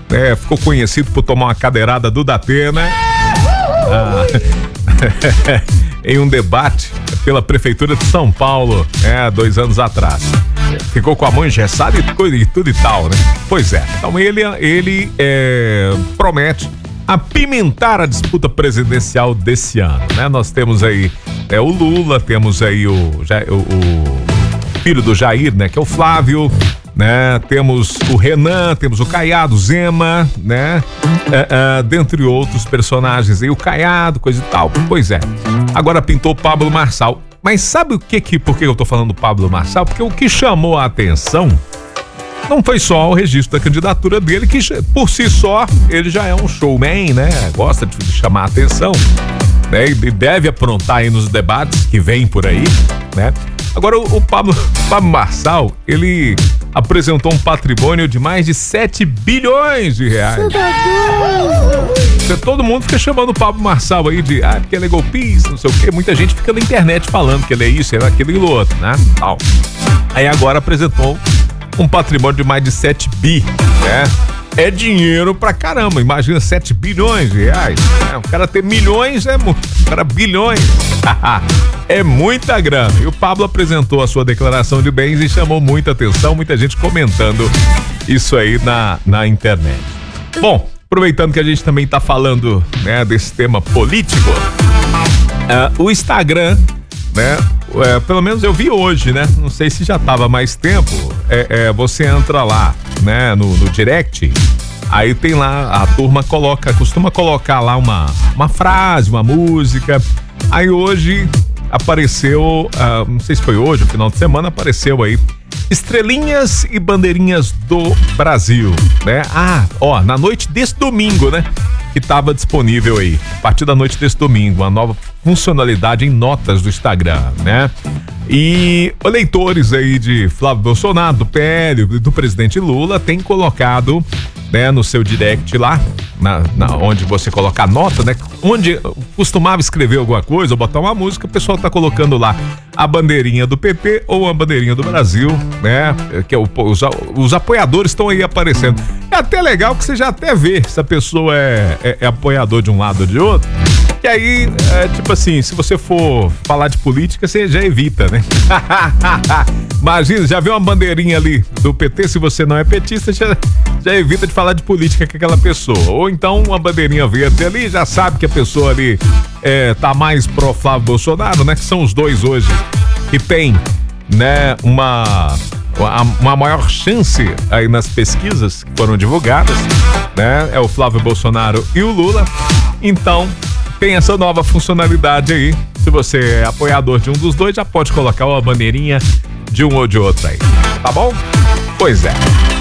ficou conhecido por tomar uma cadeirada do Datena em um debate pela Prefeitura de São Paulo, 2 anos atrás. Ficou com a mão engessada e tudo e tal, né? Pois é. Então ele promete apimentar a disputa presidencial desse ano, né? Nós temos aí o Lula, temos aí o filho do Jair, né? Que é o Flávio, né? Temos o Renan, temos o Caiado, Zema, né? Dentre outros personagens aí, o Caiado, coisa e tal. Pois é. Agora pintou o Pablo Marçal. Mas sabe por que eu tô falando do Pablo Marçal? Porque o que chamou a atenção não foi só o registro da candidatura dele, que por si só ele já é um showman, né? Gosta de chamar a atenção, né? E deve aprontar aí nos debates que vem por aí, né? Agora o Pablo Marçal, ele apresentou um patrimônio de mais de 7 bilhões de reais. Todo mundo fica chamando o Pablo Marçal aí de porque ele é golpista, não sei o quê. Muita gente fica na internet falando que ele é isso, ele é aquilo e outro, né? Tal. Aí agora apresentou um patrimônio de mais de 7 bi, né? É dinheiro pra caramba, imagina 7 bilhões de reais. O cara ter milhões o cara bilhões. É muita grana. E o Pablo apresentou a sua declaração de bens e chamou muita atenção, muita gente comentando isso aí na internet. Bom, aproveitando que a gente também tá falando, né, desse tema político, o Instagram, né, pelo menos eu vi hoje, né, não sei se já tava há mais tempo, você entra lá, né, no direct, aí tem lá, a turma costuma colocar lá uma frase, uma música. Aí hoje apareceu, não sei se foi hoje, no final de semana, apareceu aí estrelinhas e bandeirinhas do Brasil, né? Na noite desse domingo, né? Que estava disponível aí, a partir da noite desse domingo, uma nova funcionalidade em notas do Instagram, né? E eleitores aí de Flávio Bolsonaro, do PL, do presidente Lula, têm colocado, né, no seu direct lá, onde você coloca a nota, né? Onde costumava escrever alguma coisa ou botar uma música, o pessoal tá colocando lá a bandeirinha do PP ou a bandeirinha do Brasil, né? Que os apoiadores estão aí aparecendo. É até legal que você já até vê se a pessoa é apoiador de um lado ou de outro. E aí, tipo assim, se você for falar de política, você já evita, né? Imagina, já vê uma bandeirinha ali do PT, se você não é petista, já evita de falar de política com aquela pessoa. Ou então uma bandeirinha verde ali, já sabe que a pessoa ali tá mais pró Flávio Bolsonaro, né? Que são os dois hoje que tem, né, uma maior chance aí nas pesquisas que foram divulgadas, né? É o Flávio Bolsonaro e o Lula. Então, tem essa nova funcionalidade aí. Se você é apoiador de um dos dois, já pode colocar uma bandeirinha de um ou de outro aí. Tá bom? Pois é.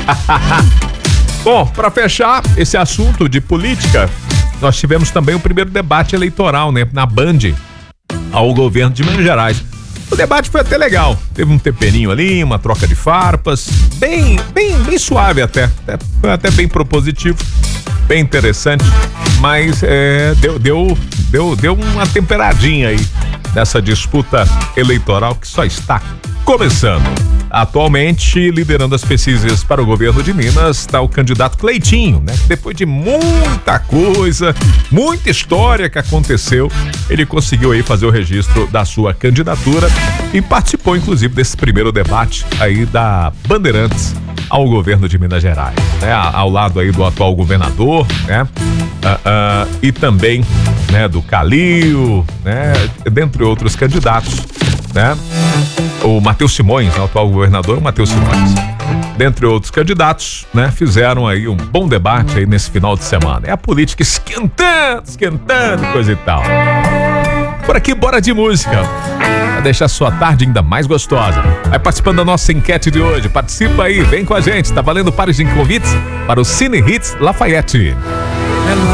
Bom, para fechar esse assunto de política, nós tivemos também o primeiro debate eleitoral, né, na Band, ao governo de Minas Gerais. O debate foi até legal. Teve um temperinho ali, uma troca de farpas, bem suave até. Foi até bem propositivo, bem interessante, mas deu uma temperadinha aí nessa disputa eleitoral que só está começando. Atualmente, liderando as pesquisas para o governo de Minas, está o candidato Cleitinho, né? Depois de muita coisa, muita história que aconteceu, ele conseguiu aí fazer o registro da sua candidatura e participou, inclusive, desse primeiro debate aí da Bandeirantes ao governo de Minas Gerais, né? Ao lado aí do atual governador, né? E também, né, do Calil, né? Dentre outros candidatos, né? O Matheus Simões, o atual governador, o Matheus Simões. Dentre outros candidatos, né? Fizeram aí um bom debate aí nesse final de semana. É a política esquentando, coisa e tal. Por aqui, bora de música. Pra deixar sua tarde ainda mais gostosa. Vai participando da nossa enquete de hoje. Participa aí, vem com a gente. Tá valendo pares de convites para o Cine Hits Lafayette.